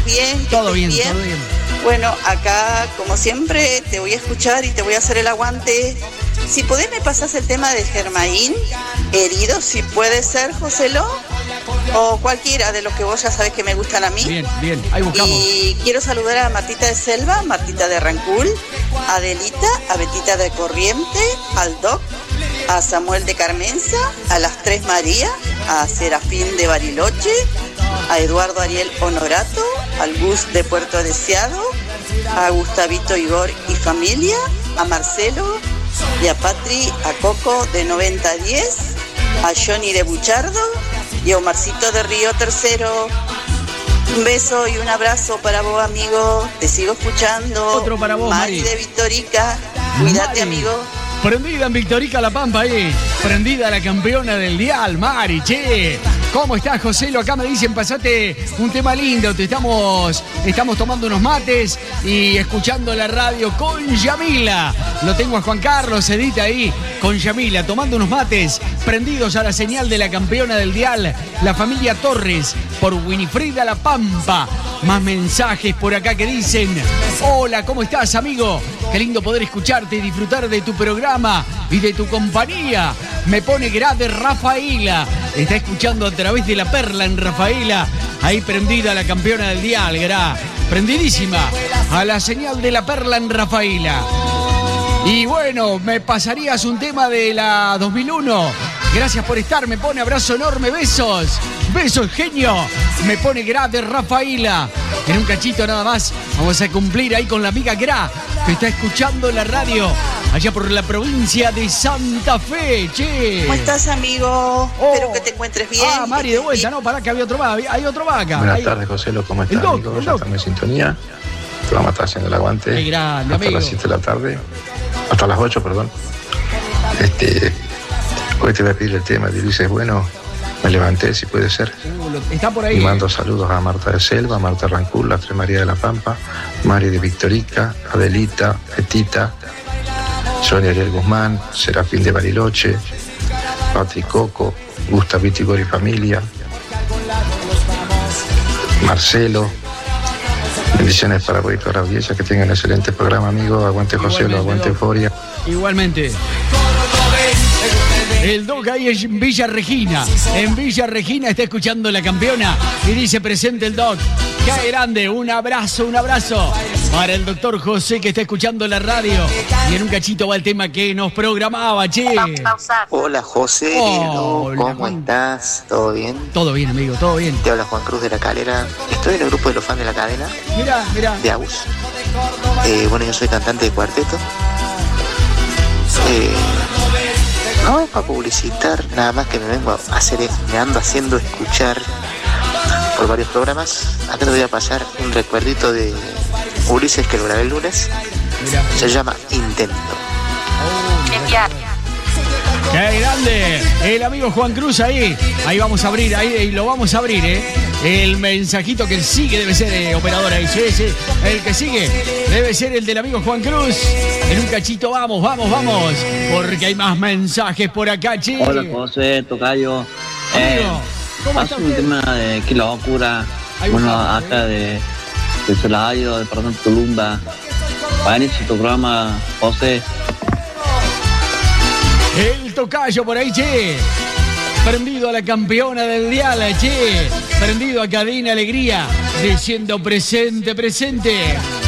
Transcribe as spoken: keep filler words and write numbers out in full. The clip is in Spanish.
encuentres bien. Que todo bien, bien, todo bien. Bueno, acá, como siempre, te voy a escuchar y te voy a hacer el aguante. Si podés, me pasás el tema de Germain, herido, si puede ser, Joselo, o cualquiera de los que vos ya sabés que me gustan a mí. Bien, bien, ahí buscamos. Y quiero saludar a Martita de Selva, Martita de Rancul, a Adelita, a Betita de Corriente, al Doc, a Samuel de Carmenza, a las Tres Marías, a Serafín de Bariloche, a Eduardo Ariel Honorato, al Gus de Puerto Deseado, a Gustavito Igor y familia, a Marcelo y a Patri, a Coco de noventa diez, a Johnny de Buchardo y a Omarcito de Río Tercero. Un beso y un abrazo para vos, amigo. Te sigo escuchando. Otro para vos, Mari. Mari. de Victorica. Cuídate, Mari. amigo. Prendida en Victorica La Pampa ahí. Prendida la campeona del dial, Mari, che. ¿Cómo estás, Joselo? Acá me dicen, pasate un tema lindo. Te estamos, estamos tomando unos mates y escuchando la radio con Yamila. Lo tengo a Juan Carlos, Edita ahí, con Yamila, tomando unos mates, prendidos a la señal de la campeona del dial, la familia Torres, por Winifrida La Pampa. Más mensajes por acá que dicen: hola, ¿cómo estás, amigo? Qué lindo poder escucharte y disfrutar de tu programa y de tu compañía. Me pone grave Rafaela. Está escuchando a través de la Perla en Rafaela. Ahí prendida la campeona del dial, Gra. Prendidísima a la señal de la Perla en Rafaela. Y bueno, me pasarías un tema de la dos mil uno. Gracias por estar, me pone abrazo enorme, besos. Besos, genio. Me pone Gra de Rafaela. En un cachito nada más vamos a cumplir ahí con la amiga Gra, que está escuchando la radio allá por la provincia de Santa Fe, che. ¿Cómo estás, amigo? Oh. Espero que te encuentres bien. Ah, Mari, de vuelta, no, pará que había otro más, hay otro más acá. Buenas Ahí. tardes, Joselo, ¿cómo estás, El doc, amigo? el Ya doc. estamos en sintonía. Te vamos a estar haciendo el aguante. Qué grande, hasta amigo. las siete de la tarde. Hasta las ocho, perdón. Este, hoy te voy a pedir el tema de Ulises Bueno. Me levanté, si puede ser. Uh, lo- está por ahí. Y mando saludos a Marta de Selva, Marta Rancul, las Tres Marías de la Pampa, Mari de Victorica, Adelita, Betita, Sonia Ariel Guzmán, Serafín de Bariloche, Patri Coco, Gustavito Igor y familia, Marcelo. Bendiciones para vos y toda la audiencia, que tengan un excelente programa, amigo. Aguante Joselo, aguante Doc. Euforia. Igualmente. El Doc ahí es en Villa Regina. En Villa Regina está escuchando la campeona y dice presente el Doc. ¡Qué grande! Un abrazo, un abrazo para el doctor José, que está escuchando la radio. Y en un cachito va el tema que nos programaba, che. Hola, José, Hola, ¿cómo Juan. estás? ¿Todo bien? Todo bien, amigo, todo bien. Te habla Juan Cruz de La Calera. Estoy en el grupo de los fans de la cadena, Mirá, mirá. de Agus. Eh, bueno, yo soy cantante de cuarteto. Eh, no es para publicitar, nada más que me vengo a hacer, me ando haciendo escuchar por varios programas. Acá te voy a pasar un recuerdito de Ulises que lo grabé el lunes. Mirá. Se llama Intento. ¡Qué grande! El amigo Juan Cruz ahí. Ahí vamos a abrir, ahí lo vamos a abrir, ¿eh? El mensajito que sigue debe ser, eh, operador ahí. Sí, sí. El que sigue debe ser el del amigo Juan Cruz. En un cachito vamos, vamos, vamos. Porque hay más mensajes por acá, che. Hola, José, tocayo. Eh, Amigo, ¿cómo está paso un usted? tema de Qué Locura. Ahí Bueno, buscamos. acá de, de Solayo, de Perdón Tulumba. Buenísimo tu programa, José. El tocayo por ahí, che. Prendido a la campeona del dial, che. Prendido a Cadena Alegría. Diciendo presente, presente.